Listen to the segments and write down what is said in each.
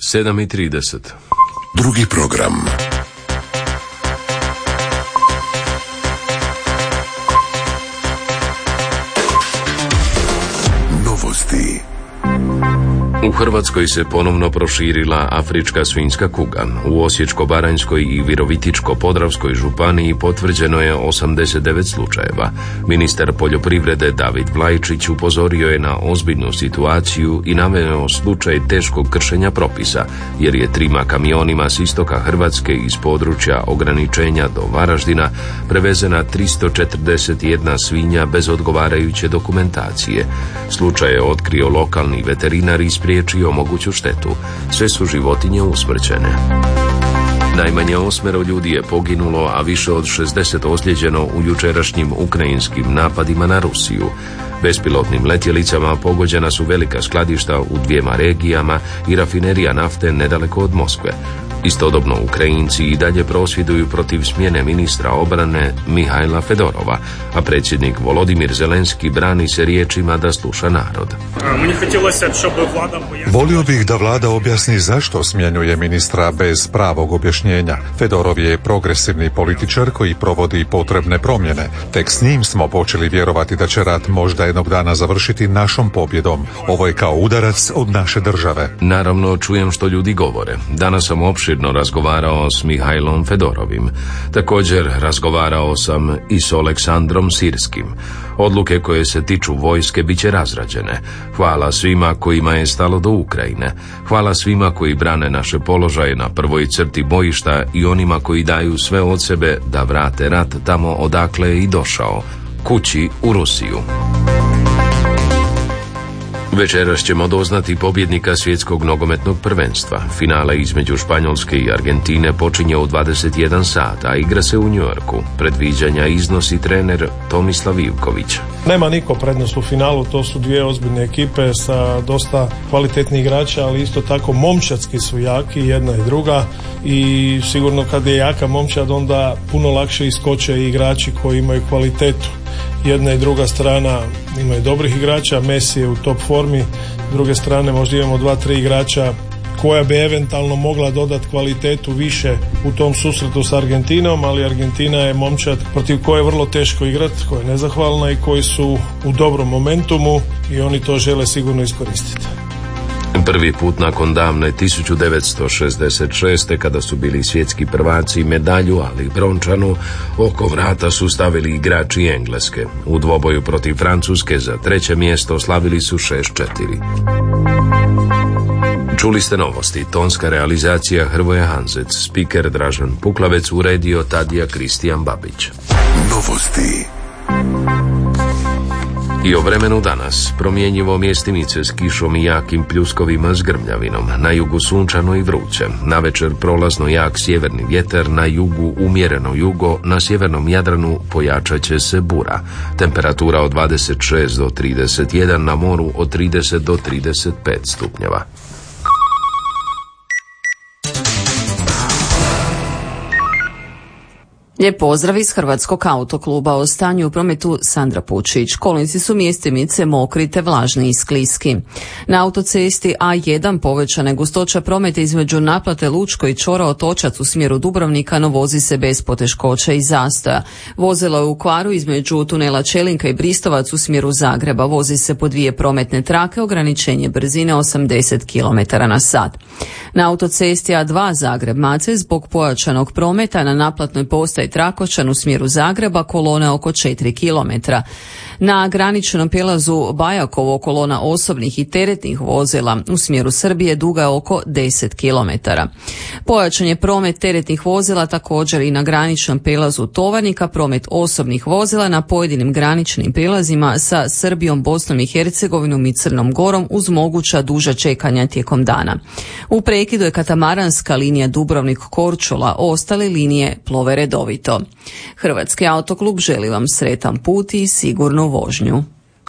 7:30. Drugi program. Novosti. U Hrvatskoj se ponovno proširila afrička svinjska kuga. U Osječko-baranjskoj i Virovitičko-podravskoj županiji potvrđeno je 89 slučajeva. Ministar poljoprivrede David Vlajčić upozorio je na ozbiljnu situaciju i naveo slučaj teškog kršenja propisa, jer je 3 kamionima s istoka Hrvatske iz područja ograničenja do Varaždina prevezena 341 svinja bez odgovarajuće dokumentacije. Slučaj je otkrio lokalni veterinar i spriječio moguću štetu. Sve su životinje usmrćene. Najmanje 8 ljudi je poginulo, a više od 60 ozlijeđeno u jučerašnjim ukrajinskim napadima na Rusiju. Bespilotnim letjelicama pogođena su velika skladišta u 2 regijama i rafinerija nafte nedaleko od Moskve. Istodobno Ukrajinci i dalje prosvjeduju protiv smjene ministra obrane Mihajla Fedorova, a predsjednik Volodimir Zelenski brani se riječima da sluša narod. Volio bih da vlada objasni zašto smjenjuje ministra bez pravog objašnjenja. Fedorov je progresivni političar koji provodi potrebne promjene. Tek s njim smo počeli vjerovati da će rat možda jednog dana završiti našom pobjedom. Ovo je kao udarac od naše države. Naravno, čujem što ljudi govore. Danas sam opširno razgovarao s Mihajlom Fedorovim. Također razgovarao sam i s Aleksandrom Sirskim. Odluke koje se tiču vojske bit će razrađene. Hvala svima kojima je stalo do Ukrajine. Hvala svima koji brane naše položaje na prvoj crti bojišta i onima koji daju sve od sebe da vrate rat tamo odakle je i došao, kući u Rusiju. Večeras ćemo doznati pobjednika svjetskog nogometnog prvenstva. Finale između Španjolske i Argentine počinje u 21 sat, a igra se u New Yorku. Predviđanja iznosi trener Tomislav Ivković. Nema niko prednost u finalu, to su 2 ozbiljne ekipe sa dosta kvalitetnih igrača, ali isto tako momčadski su jaki, jedna i druga, i sigurno kad je jaka momčad onda puno lakše iskoče i igrači koji imaju kvalitetu. Jedna i druga strana imaju dobrih igrača, Messi je u top formi, s druge strane možda imamo 2-3 igrača koja bi eventualno mogla dodati kvalitetu više u tom susretu s Argentinom, ali Argentina je momčad protiv koje je vrlo teško igrati, koja je nezahvalna i koji su u dobrom momentumu i oni to žele sigurno iskoristiti. Prvi put nakon davne 1966. kada su bili svjetski prvaci, medalju, ali brončanu, oko vrata su stavili igrači Engleske. U dvoboju protiv Francuske za 3. mjesto slavili su 6-4. Čuli ste novosti, tonska realizacija Hrvoje Hanzec, spiker Dražen Puklavec, uredio Tadija Kristijan Babić. Novosti. I o vremenu danas, promjenjivo mjestimice s kišom i jakim pljuskovima s grmljavinom, na jugu sunčano i vruće, navečer prolazno jak sjeverni vjetar, na jugu umjereno jugo, na sjevernom Jadranu pojačat će se bura. Temperatura od 26 do 31, na moru od 30 do 35 stupnjeva. Lijep pozdrav iz Hrvatskog autokluba. O stanju u prometu Sandra Pučić. Kolnici su mjestimice mokri te vlažni i skliski. Na autocesti A1 povećana je gustoća prometa između naplate Lučko i čvora Otočac u smjeru Dubrovnika, no vozi se bez poteškoća i zastoja. Vozilo je u kvaru između tunela Čelinka i Bristovac u smjeru Zagreba. Vozi se po 2 prometne trake, ograničenje brzine 80 km/h. Na autocesti A2 Zagreb-Macelj zbog pojačanog prometa na naplatnoj postaji Trakošćan u smjeru Zagreba kolona oko 4 km. Na graničnom prijelazu Bajakovo kolona osobnih i teretnih vozila u smjeru Srbije duga je oko 10 km. Pojačan je promet teretnih vozila također i na graničnom prijelazu Tovarnika, promet osobnih vozila na pojedinim graničnim prijelazima sa Srbijom, Bosnom i Hercegovinom i Crnom Gorom uz moguća duža čekanja tijekom dana. U prekidu je katamaranska linija Dubrovnik-Korčula, ostale linije plove redovito. Hrvatski autoklub želi vam sretan put i sigurnu vožnju.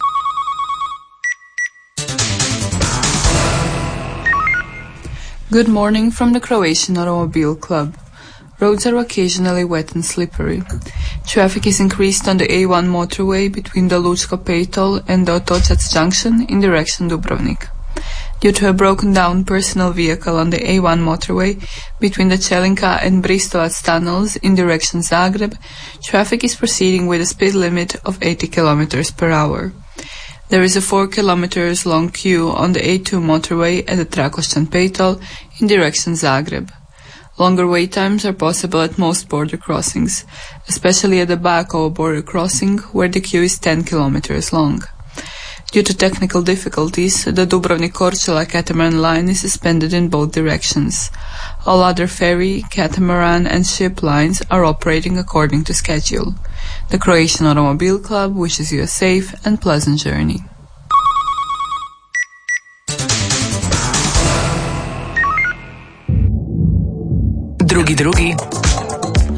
Good morning from the Croatian Automobile Club. Roads are occasionally wet and slippery. Traffic is increased on the A1 motorway between the Lučko Pejtol and the Otočac junction in direction Dubrovnik. Due to a broken down personal vehicle on the A1 motorway between the Čelinka and Bristovac tunnels in direction Zagreb, traffic is proceeding with a speed limit of 80 km per hour. There is a 4 km long queue on the A2 motorway at the Trakošćan Petol in direction Zagreb. Longer wait times are possible at most border crossings, especially at the Bakovo border crossing where the queue is 10 km long. Due to technical difficulties, the Dubrovnik-Korčula catamaran line is suspended in both directions. All other ferry, catamaran and ship lines are operating according to schedule. The Croatian Automobil Club wishes you a safe and pleasant journey. Drugi